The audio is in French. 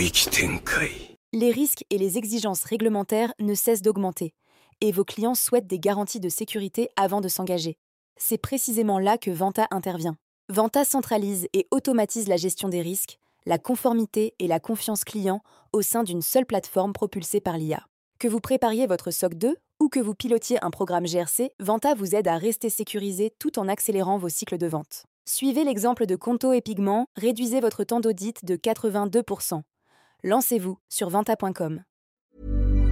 撃展開。 Les risques et les exigences réglementaires ne cessent d'augmenter, et vos clients souhaitent des garanties de sécurité avant de s'engager. C'est précisément là que Vanta intervient. Vanta centralise et automatise la gestion des risques, la conformité et la confiance client au sein d'une seule plateforme propulsée par l'IA. Que vous prépariez votre SOC 2 ou que vous pilotiez un programme GRC, Vanta vous aide à rester sécurisé tout en accélérant vos cycles de vente. Suivez l'exemple de Conto et Pigment, réduisez votre temps d'audit de 82%. Lancez-vous sur vanta.com.